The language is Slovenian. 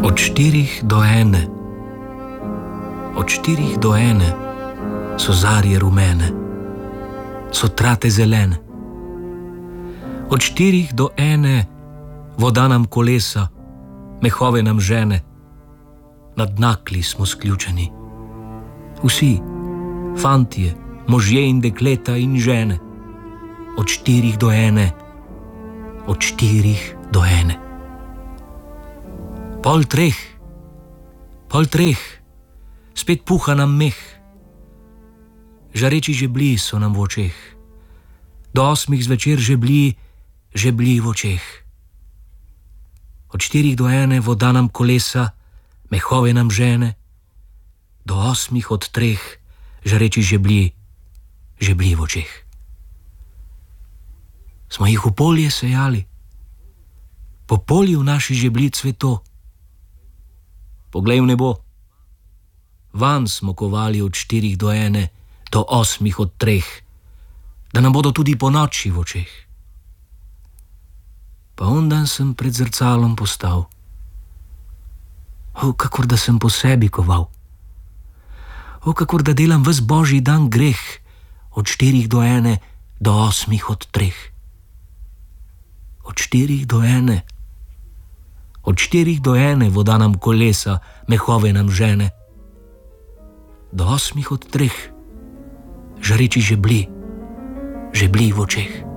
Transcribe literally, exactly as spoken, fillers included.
Od štirih do ene, od štirih do ene so zarje rumene, so trate zelene. Od štirih do ene voda nam kolesa, mehove nam žene, nad nakli smo sključeni. Vsi, fantje, možje in dekleta in žene, od štirih do ene, od štirih do ene. Pol treh, pol treh, spet puha nam meh, žareči žeblji so nam v očeh, do osmih zvečer žeblji, žeblji v očeh. Od štirih do ene voda nam kolesa, mehove nam žene, do osmih od treh žareči žeblji, žeblji v očeh. Smo jih v polje sejali, po polju naši žeblji cveto. Poglej v nebo, van smo kovali od štirih do ene, do osmih od treh, da nam bodo tudi po noči v očeh. Pa ondan sem pred zrcalom postal, o, kakor da sem po sebi koval, o, kakor da delam ves božji dan greh, od štirih do ene, do osmih od treh. Od štirih do ene, od štirih do ene voda nam kolesa, mehove nam žene, do osmih od treh žareči žeblji, žeblji v očeh.